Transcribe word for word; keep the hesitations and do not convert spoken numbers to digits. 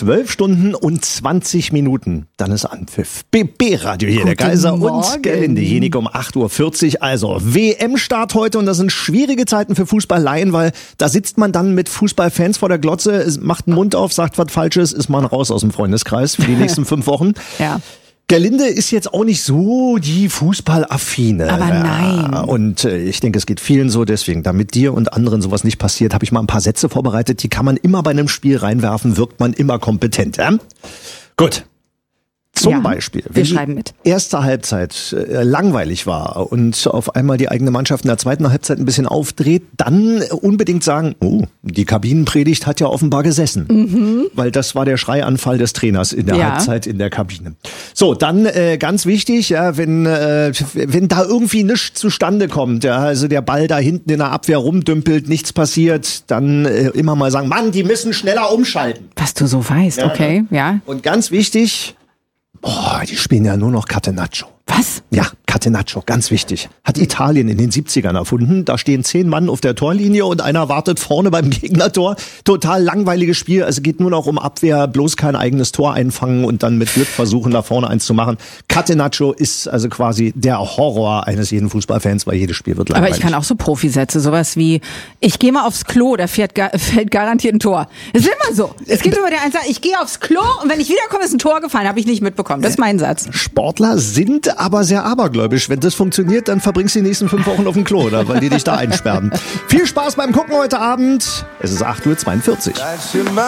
zwölf Stunden und zwanzig Minuten. Dann ist Anpfiff. B B-Radio hier, Guten der Kaiser Morgen. und Gerlinde. Jenik um acht Uhr vierzig. Also W M-Start heute und das sind schwierige Zeiten für Fußballleien, weil da sitzt man dann mit Fußballfans vor der Glotze, macht den Mund auf, sagt was Falsches, ist man raus aus dem Freundeskreis für die nächsten fünf Wochen. Ja. Gerlinde ist jetzt auch nicht so die Fußballaffine. Aber nein. Ja, und äh, ich denke, es geht vielen so. Deswegen, damit dir und anderen sowas nicht passiert, habe ich mal ein paar Sätze vorbereitet. Die kann man immer bei einem Spiel reinwerfen, wirkt man immer kompetent. Ja? Gut. Zum Ja, Beispiel, wir wenn schreiben die mit. erste Halbzeit äh, langweilig war und auf einmal die eigene Mannschaft in der zweiten Halbzeit ein bisschen aufdreht, dann unbedingt sagen, oh, die Kabinenpredigt hat ja offenbar gesessen. Mhm. Weil das war der Schreianfall des Trainers in der Ja. Halbzeit in der Kabine. So, dann äh, ganz wichtig, ja, wenn äh, wenn da irgendwie nichts zustande kommt, ja, also der Ball da hinten in der Abwehr rumdümpelt, nichts passiert, dann äh, immer mal sagen, Mann, die müssen schneller umschalten. Was du so weißt, Ja, okay, ja. Und ganz wichtig, boah, die spielen ja nur noch Catenaccio. Was? Ja, Catenaccio, ganz wichtig. Hat Italien in den siebzigern erfunden. Da stehen zehn Mann auf der Torlinie und einer wartet vorne beim Gegnertor. Total langweiliges Spiel. Also geht nur noch um Abwehr, bloß kein eigenes Tor einfangen und dann mit Glück versuchen, da vorne eins zu machen. Catenaccio ist also quasi der Horror eines jeden Fußballfans, weil jedes Spiel wird langweilig. Aber ich kann auch so Profisätze, sowas wie, ich gehe mal aufs Klo, da fährt, ga- fällt garantiert ein Tor. Das ist immer so. Es gibt immer den einen, sagt, ich gehe aufs Klo und wenn ich wiederkomme, ist ein Tor gefallen. Habe ich nicht mitbekommen. Das ist mein Satz. Sportler sind aber sehr abergläubisch. Wenn das funktioniert, dann verbringst du die nächsten fünf Wochen auf dem Klo, oder? Weil die dich da einsperren. Viel Spaß beim Gucken heute Abend. Es ist acht Uhr zweiundvierzig.